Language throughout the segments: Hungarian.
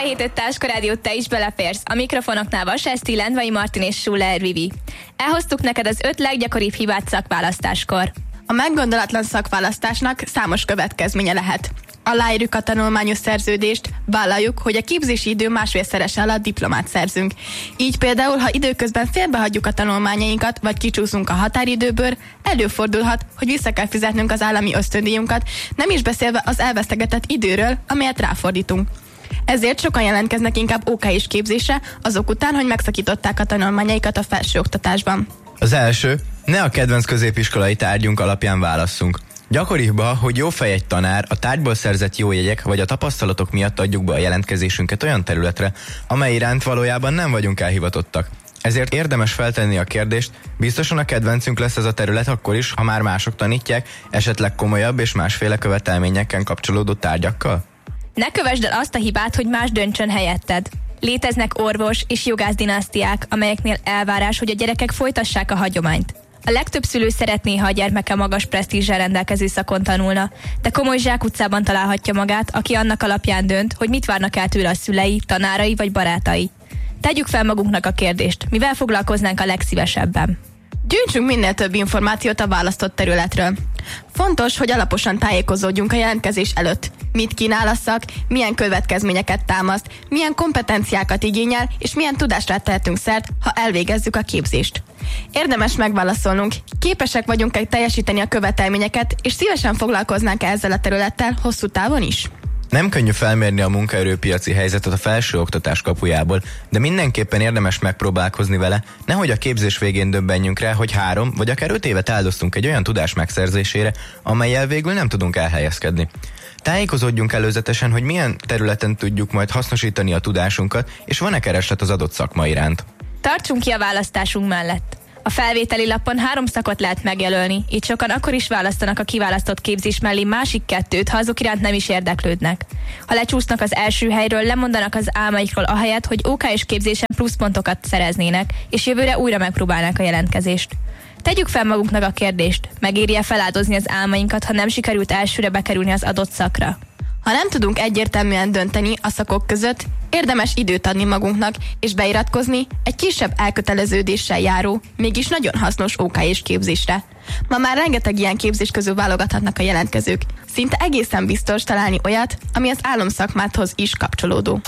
17 Táska Rádiót te is beleférsz. A mikrofonoknál Vaseszti, Lendvai Martin és Schuller Vivi. Elhoztuk neked az 5 leggyakoribb hibát szakválasztáskor. A meggondolatlan szakválasztásnak számos következménye lehet. Aláírjuk a tanulmányos szerződést, vállaljuk, hogy a képzési idő másfélszerese alatt diplomát szerzünk. Így például, ha időközben félbehagyjuk a tanulmányainkat, vagy kicsúszunk a határidőből, előfordulhat, hogy vissza kell fizetnünk az állami ösztöndíjunkat, nem is beszélve az elvesztegetett időről, amelyet ráfordítunk. Ezért sokan jelentkeznek inkább OK-s képzésre, azok után, hogy megszakították a tanulmányaikat a felsőoktatásban. Az első, ne a kedvenc középiskolai tárgyunk alapján válasszunk. Gyakoribb, hogy jó fej egy tanár, a tárgyból szerzett jó jegyek vagy a tapasztalatok miatt adjuk be a jelentkezésünket olyan területre, amely iránt valójában nem vagyunk elhivatottak. Ezért érdemes feltenni a kérdést, biztosan a kedvencünk lesz ez a terület akkor is, ha már mások tanítják, esetleg komolyabb és másféle követelményekkel kapcsolódó tárgyakkal? Ne kövesd el azt a hibát, hogy más döntsön helyetted. Léteznek orvos és jogász dinasztiák, amelyeknél elvárás, hogy a gyerekek folytassák a hagyományt. A legtöbb szülő szeretné, ha a gyermeke magas presztízsel rendelkező szakon tanulna, de komoly zsákutcában találhatja magát, aki annak alapján dönt, hogy mit várnak el tőle a szülei, tanárai vagy barátai. Tegyük fel magunknak a kérdést, mivel foglalkoznánk a legszívesebben. Gyűjtsünk minél több információt a választott területről. Fontos, hogy alaposan tájékozódjunk a jelentkezés előtt. Mit kínál a szak, milyen következményeket támaszt, milyen kompetenciákat igényel, és milyen tudásra tehetünk szert, ha elvégezzük a képzést. Érdemes megválaszolnunk, képesek vagyunk-e teljesíteni a követelményeket, és szívesen foglalkoznánk ezzel a területtel hosszú távon is. Nem könnyű felmérni a munkaerőpiaci helyzetet a felsőoktatás kapujából, de mindenképpen érdemes megpróbálkozni vele, nehogy a képzés végén döbbenjünk rá, hogy 3 vagy akár 5 évet áldoztunk egy olyan tudás megszerzésére, amellyel végül nem tudunk elhelyezkedni. Tájékozódjunk előzetesen, hogy milyen területen tudjuk majd hasznosítani a tudásunkat, és van-e kereslet az adott szakma iránt. Tartsunk ki a választásunk mellett. A felvételi lapon 3 szakot lehet megjelölni, így sokan akkor is választanak a kiválasztott képzés mellé másik 2-t, ha azok iránt nem is érdeklődnek. Ha lecsúsznak az első helyről, lemondanak az álmaikról ahelyett, hogy OK-s képzésen pluszpontokat szereznének, és jövőre újra megpróbálnák a jelentkezést. Tegyük fel magunknak a kérdést, megéri-e feláldozni az álmainkat, ha nem sikerült elsőre bekerülni az adott szakra? Ha nem tudunk egyértelműen dönteni a szakok között, érdemes időt adni magunknak, és beiratkozni egy kisebb elköteleződéssel járó, mégis nagyon hasznos OK-s képzésre. Ma már rengeteg ilyen képzés közül válogathatnak a jelentkezők. Szinte egészen biztos találni olyat, ami az álomszakmádhoz is kapcsolódó.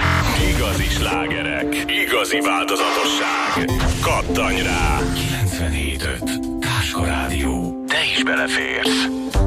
Igazi slágerek, igazi változatosság. Kattanj rá! 97.5 Táska Rádió. Te is beleférsz.